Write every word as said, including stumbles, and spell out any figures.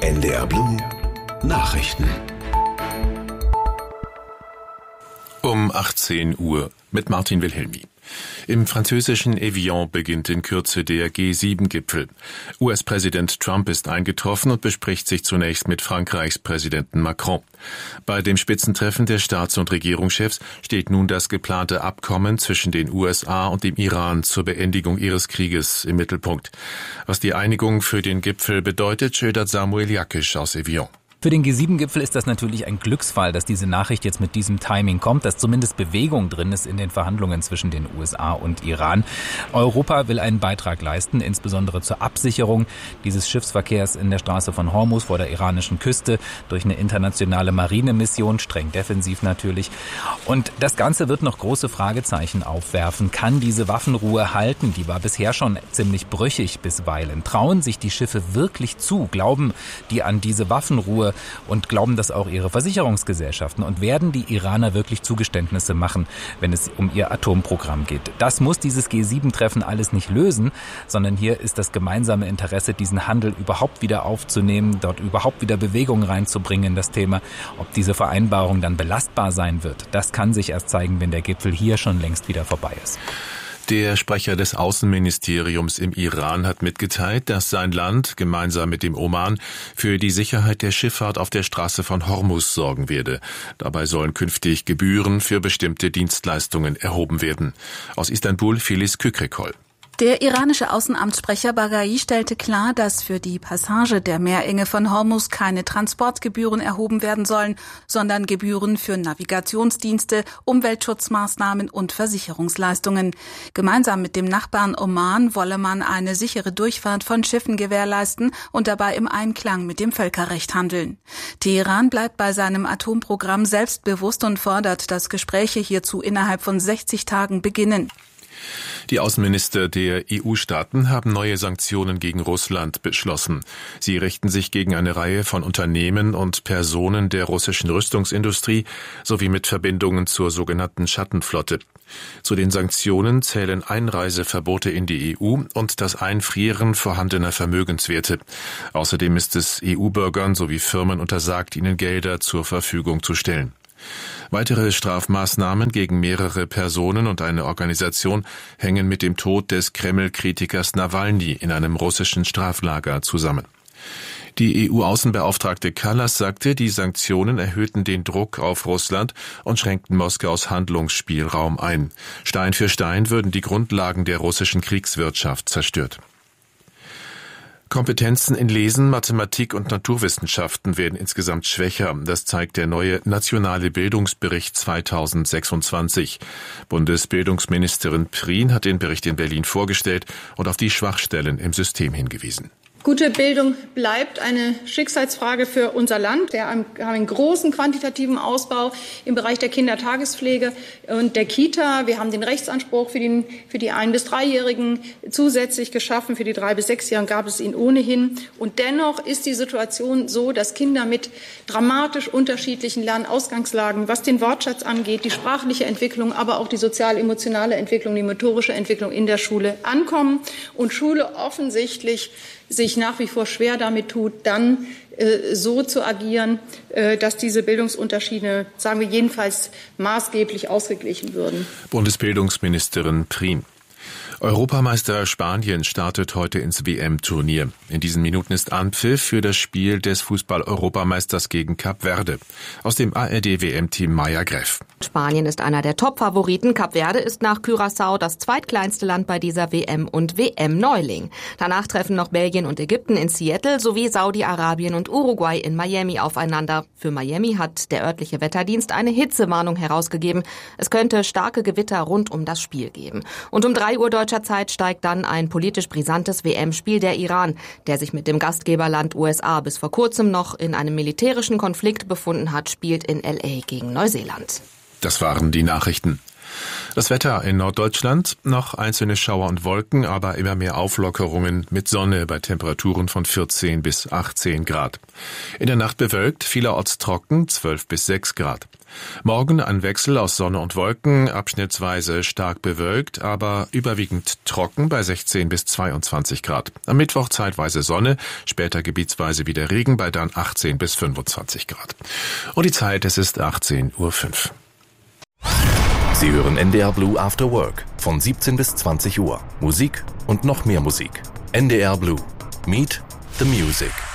N D R Blue Nachrichten. Um achtzehn Uhr mit Martin Wilhelmi. Im französischen Evian beginnt in Kürze der G sieben Gipfel. U S-Präsident Trump ist eingetroffen und bespricht sich zunächst mit Frankreichs Präsidenten Macron. Bei dem Spitzentreffen der Staats- und Regierungschefs steht nun das geplante Abkommen zwischen den U S A und dem Iran zur Beendigung ihres Krieges im Mittelpunkt. Was die Einigung für den Gipfel bedeutet, schildert Samuel Jakisch aus Evian. Für den G sieben Gipfel ist das natürlich ein Glücksfall, dass diese Nachricht jetzt mit diesem Timing kommt, dass zumindest Bewegung drin ist in den Verhandlungen zwischen den U S A und Iran. Europa will einen Beitrag leisten, insbesondere zur Absicherung dieses Schiffsverkehrs in der Straße von Hormuz vor der iranischen Küste durch eine internationale Marinemission, streng defensiv natürlich. Und das Ganze wird noch große Fragezeichen aufwerfen. Kann diese Waffenruhe halten? Die war bisher schon ziemlich brüchig bisweilen. Trauen sich die Schiffe wirklich zu? Glauben die an diese Waffenruhe? Und glauben das auch ihre Versicherungsgesellschaften? Und werden die Iraner wirklich Zugeständnisse machen, wenn es um ihr Atomprogramm geht? Das muss dieses G sieben Treffen alles nicht lösen, sondern hier ist das gemeinsame Interesse, diesen Handel überhaupt wieder aufzunehmen, dort überhaupt wieder Bewegung reinzubringen in das Thema. Ob diese Vereinbarung dann belastbar sein wird, das kann sich erst zeigen, wenn der Gipfel hier schon längst wieder vorbei ist. Der Sprecher des Außenministeriums im Iran hat mitgeteilt, dass sein Land gemeinsam mit dem Oman für die Sicherheit der Schifffahrt auf der Straße von Hormuz sorgen werde. Dabei sollen künftig Gebühren für bestimmte Dienstleistungen erhoben werden. Aus Istanbul Filiz Kükrekol. Der iranische Außenamtssprecher Baghai stellte klar, dass für die Passage der Meerenge von Hormuz keine Transportgebühren erhoben werden sollen, sondern Gebühren für Navigationsdienste, Umweltschutzmaßnahmen und Versicherungsleistungen. Gemeinsam mit dem Nachbarn Oman wolle man eine sichere Durchfahrt von Schiffen gewährleisten und dabei im Einklang mit dem Völkerrecht handeln. Teheran bleibt bei seinem Atomprogramm selbstbewusst und fordert, dass Gespräche hierzu innerhalb von sechzig Tagen beginnen. Die Außenminister der E U-Staaten haben neue Sanktionen gegen Russland beschlossen. Sie richten sich gegen eine Reihe von Unternehmen und Personen der russischen Rüstungsindustrie sowie mit Verbindungen zur sogenannten Schattenflotte. Zu den Sanktionen zählen Einreiseverbote in die E U und das Einfrieren vorhandener Vermögenswerte. Außerdem ist es E U-Bürgern sowie Firmen untersagt, ihnen Gelder zur Verfügung zu stellen. Weitere Strafmaßnahmen gegen mehrere Personen und eine Organisation hängen mit dem Tod des Kreml-Kritikers Nawalny in einem russischen Straflager zusammen. Die E U-Außenbeauftragte Kallas sagte, die Sanktionen erhöhten den Druck auf Russland und schränkten Moskaus Handlungsspielraum ein. Stein für Stein würden die Grundlagen der russischen Kriegswirtschaft zerstört. Kompetenzen in Lesen, Mathematik und Naturwissenschaften werden insgesamt schwächer. Das zeigt der neue Nationale Bildungsbericht zweitausendsechsundzwanzig. Bundesbildungsministerin Prien hat den Bericht in Berlin vorgestellt und auf die Schwachstellen im System hingewiesen. Gute Bildung bleibt eine Schicksalsfrage für unser Land. Wir haben einen großen quantitativen Ausbau im Bereich der Kindertagespflege und der Kita. Wir haben den Rechtsanspruch für, den, für die Ein- bis Dreijährigen zusätzlich geschaffen. Für die Drei- bis Sechsjährigen gab es ihn ohnehin. Und dennoch ist die Situation so, dass Kinder mit dramatisch unterschiedlichen Lernausgangslagen, was den Wortschatz angeht, die sprachliche Entwicklung, aber auch die sozial-emotionale Entwicklung, die motorische Entwicklung in der Schule ankommen und Schule offensichtlich sich nach wie vor schwer damit tut, dann äh, so zu agieren, äh, dass diese Bildungsunterschiede, sagen wir jedenfalls, maßgeblich ausgeglichen würden. Bundesbildungsministerin Prien. Europameister Spanien startet heute ins W M-Turnier. In diesen Minuten ist Anpfiff für das Spiel des Fußball-Europameisters gegen Kap Verde. Aus dem A R D-W M-Team Maya Greff. Spanien ist einer der Top-Favoriten. Kap Verde ist nach Curaçao das zweitkleinste Land bei dieser W M und W M-Neuling. Danach treffen noch Belgien und Ägypten in Seattle sowie Saudi-Arabien und Uruguay in Miami aufeinander. Für Miami hat der örtliche Wetterdienst eine Hitzewarnung herausgegeben. Es könnte starke Gewitter rund um das Spiel geben. Und um drei Uhr deutscher Zeit steigt dann ein politisch brisantes W M-Spiel der Iran, der sich mit dem Gastgeberland U S A bis vor kurzem noch in einem militärischen Konflikt befunden hat, spielt in L A gegen Neuseeland. Das waren die Nachrichten. Das Wetter in Norddeutschland, noch einzelne Schauer und Wolken, aber immer mehr Auflockerungen mit Sonne bei Temperaturen von vierzehn bis achtzehn Grad. In der Nacht bewölkt, vielerorts trocken, zwölf bis sechs Grad. Morgen ein Wechsel aus Sonne und Wolken, abschnittsweise stark bewölkt, aber überwiegend trocken bei sechzehn bis zweiundzwanzig Grad. Am Mittwoch zeitweise Sonne, später gebietsweise wieder Regen bei dann achtzehn bis fünfundzwanzig Grad. Und die Zeit, es ist achtzehn Uhr fünf. Sie hören N D R Blue After Work von siebzehn bis zwanzig Uhr. Musik und noch mehr Musik. N D R Blue. Meet the Music.